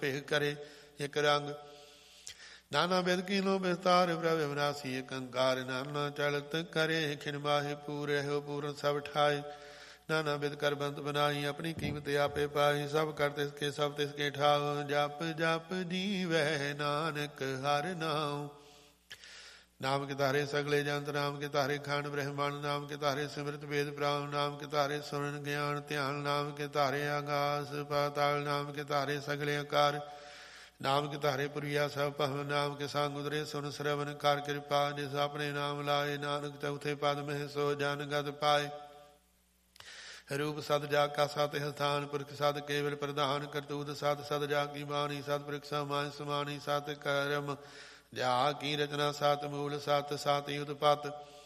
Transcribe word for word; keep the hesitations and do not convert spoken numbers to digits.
ਭੇਖ ਕਰੇ ਇੱਕ ਰੰਗ। ਨਾਨਾ ਬਿਦ ਕੀਨੋ ਵਿਸਤਾਰ ਪ੍ਰਭ ਵਿਨਾਸੀ ਏਕ ਓੰਕਾਰ। ਨਾਨਾ ਚਲਤ ਕਰੇ ਖਿਨ ਮਾਹੇ ਪੂਰ ਰਹਿਓ ਪੂਰਨ ਸਭ ਠਾਏ। ਨਾਨਾ ਬਿਦ ਕਰ ਬੰਤ ਬਨਾਈ ਆਪਣੀ ਕੀਮਤ ਆਪੇ ਪਾਈ। ਸਭ ਕਰ ਤਿਸ ਕੇ ਸਭ ਤਿਸ ਕੇ ਠਾਓ। ਜਪ ਜਪ ਜੀਵੈ ਨਾਨਕ ਹਰਿ ਨਾਉ। ਨਾਮ ਕੇ ਤਾਰੇ ਸਗਲੇ ਜੰਤ ਨਾਮ ਕੇ ਤਾਰੇ ਖੰਡ ਬ੍ਰਹਮੰਡ। ਨਾਮ ਕੇ ਤਾਰੇ ਸਿਮਰਤ ਵੇਦ ਪ੍ਰਾਣ। ਨਾਮ ਕੇ ਤਾਰੇ ਸੁਰਨ ਗਿਆਨ ਧਿਆਨ। ਨਾਮ ਕੇ ਤਾਰੇ ਆਗਾਸ ਪਾਤਾਲ। ਨਾਮ ਕੇ ਤਾਰੇ ਸਗਲੇ ਆਕਾਰ। ਨਾਮ ਕੇ ਤਾਰੇ ਪੁਰੀਆ ਸਭ ਭਵ। ਨਾਮ ਕੇ ਸੰਗ ਉਦਰੇ ਸੁਨ ਸਰਵਨ ਕਰ ਕਿਰਪਾ। ਜਿਸ ਆਪਣੇ ਨਾਮ ਲਾਏ ਨਾਨਕ ਚੌਥੇ ਪਦ ਮਹਿ ਸੋ ਜਨ ਗਤ ਪਾਏ। ਰੂਪ ਸਦ ਜਾ ਕਾ ਸਤ ਸਥਾਨ ਪੁਰਖ ਸਦ ਕੇਵਲ ਪ੍ਰਧਾਨ। ਕਰਤੂਤ ਸਤ ਸਦ ਜਾ ਕੀ ਬਾਣੀ ਸਤ ਪੁਰਖ ਸਮਾਨ ਸਮਾਨੀ। ਸਤ ਕਰਮ ਜਾ ਕੀ ਰਚਨਾ ਸਤ ਮੂਲ ਸਤ ਸਤ ਉਤਪਤ।